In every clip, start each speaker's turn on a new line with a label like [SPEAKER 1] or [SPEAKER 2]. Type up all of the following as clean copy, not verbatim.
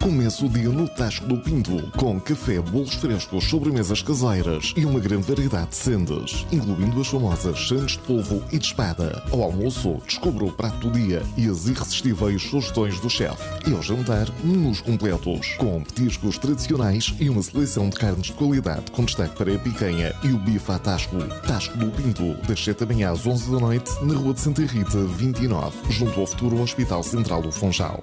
[SPEAKER 1] Comece o dia no Tasco do Pinto, com café, bolos frescos, sobremesas caseiras e uma grande variedade de sendas, incluindo as famosas sandes de polvo e de espada. Ao almoço, descubra o prato do dia e as irresistíveis sugestões do chefe. E ao jantar, menus completos, com petiscos tradicionais e uma seleção de carnes de qualidade, com destaque para a picanha e o bife à Tasco. Tasco do Pinto, das 7 da manhã às 11 da noite, na Rua de Santa Rita, 29, junto ao futuro Hospital Central do Funchal.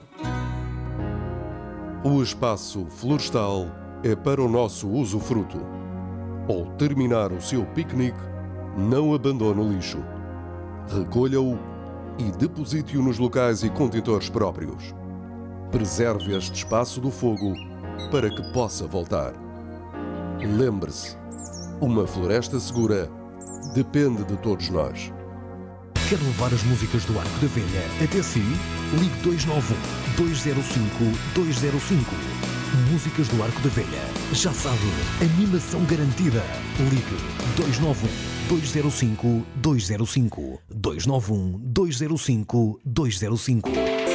[SPEAKER 2] O espaço florestal é para o nosso usufruto. Ao terminar o seu piquenique, não abandone o lixo. Recolha-o e deposite-o nos locais e contentores próprios. Preserve este espaço do fogo para que possa voltar. Lembre-se, uma floresta segura depende de todos nós.
[SPEAKER 3] Quer levar as músicas do Arco da Velha até si? Ligue 291-205-205. Músicas do Arco da Velha. Já sabe, animação garantida. Ligue 291-205-205. 291-205-205.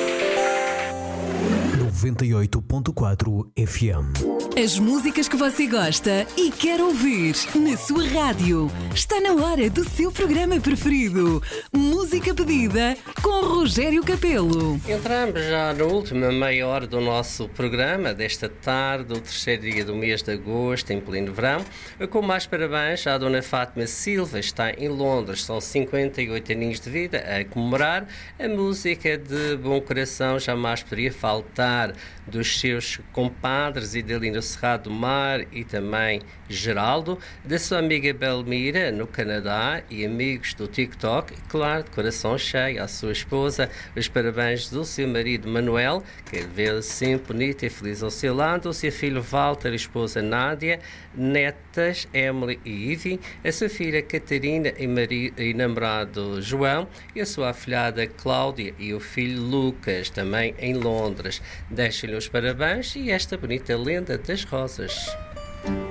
[SPEAKER 3] 98.4 FM.
[SPEAKER 4] As músicas que você gosta e quer ouvir na sua rádio. Está na hora do seu programa preferido. Música pedida com Rogério Capelo.
[SPEAKER 5] Entramos já na última meia hora do nosso programa desta tarde, o terceiro dia do mês de agosto, em pleno verão. Com mais parabéns à Dona Fátima Silva, está em Londres, são 58 aninhos de vida a comemorar. A música de bom coração jamais poderia faltar dos seus compadres Idelino Serrado do Mar e também Geraldo, da sua amiga Belmira no Canadá e amigos do TikTok, e claro, de coração cheio à sua esposa, os parabéns do seu marido Manuel, que vê-la sempre bonita e feliz ao seu lado, o seu filho Walter, a esposa Nádia, netas Emily e Ivy, a sua filha Catarina e namorado João, e a sua afilhada Cláudia e o filho Lucas, também em Londres. Deixem-lhe os parabéns e esta bonita lenda das rosas.